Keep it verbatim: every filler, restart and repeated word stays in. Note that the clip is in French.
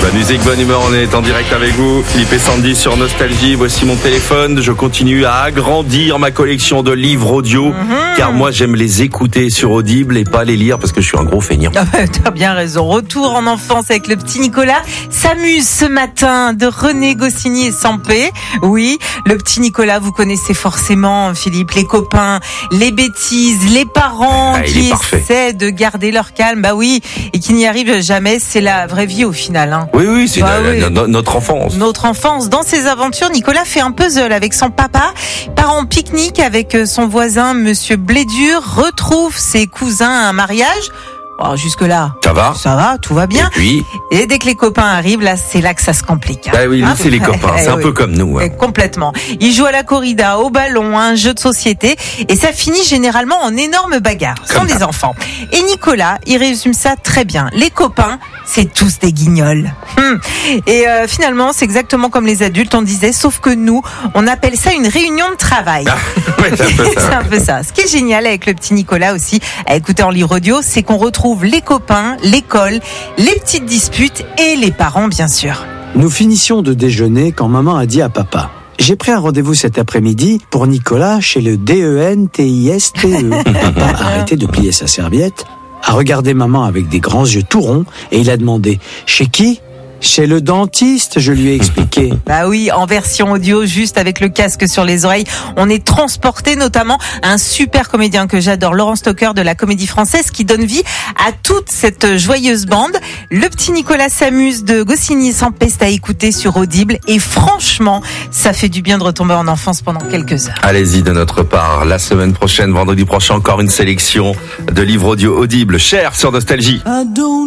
Bonne musique, bonne humeur, on est en direct avec vous. Philippe et Sandy sur Nostalgie. Voici mon téléphone. Je continue à agrandir ma collection de livres audio, mm-hmm. car moi j'aime les écouter sur Audible et pas les lire parce que je suis un gros feignant. Ah bah, t'as bien raison. Retour en enfance avec le petit Nicolas. S'amuse ce matin de René Goscinny et Sampé. Oui, le petit Nicolas, vous connaissez forcément, Philippe, les copains, les bêtises, les parents ah, qui essaient de garder leur calme. Bah oui, et qui n'y arrivent jamais. C'est la vraie vie au final. Hein. Oui, oui, c'est bah, la, oui. La, la, notre enfance. Notre enfance. Dans ses aventures, Nicolas fait un puzzle avec son papa, part en pique-nique avec son voisin, Monsieur Blédur, retrouve ses cousins à un mariage. Oh, jusque-là, ça va, ça va, tout va bien. Et puis, et dès que les copains arrivent, là, c'est là que ça se complique. Hein. Bah oui, nous, c'est les copains, c'est un oui. peu comme nous. Hein. Complètement. Ils jouent à la corrida, au ballon, à un jeu de société, et ça finit généralement en énorme bagarre. Ce sont des enfants. Et Nicolas, il résume ça très bien. Les copains, c'est tous des guignols. Hum. Et euh, finalement, c'est exactement comme les adultes, on disait, sauf que nous, on appelle ça une réunion de travail. Ah, ouais, c'est un peu ça. C'est un peu ça. Ce qui est génial avec le petit Nicolas aussi, à écouter en livre audio, c'est qu'on retrouve les copains, l'école, les petites disputes et les parents, bien sûr. Nous finissions de déjeuner quand maman a dit à papa: j'ai pris un rendez-vous cet après-midi pour Nicolas chez le D E N T I S T E. Papa a arrêté de plier sa serviette, a regardé maman avec des grands yeux tout ronds et il a demandé: chez qui ? Chez le dentiste, je lui ai expliqué. Bah oui, en version audio, juste avec le casque sur les oreilles. On est transporté notamment à un super comédien que j'adore, Laurent Stocker de la Comédie Française, qui donne vie à toute cette joyeuse bande. Le petit Nicolas s'amuse de Goscinny et Sampé à écouter sur Audible. Et franchement, ça fait du bien de retomber en enfance pendant quelques heures. Allez-y de notre part. La semaine prochaine, vendredi prochain, encore une sélection de livres audio Audible. Cher sur Nostalgie.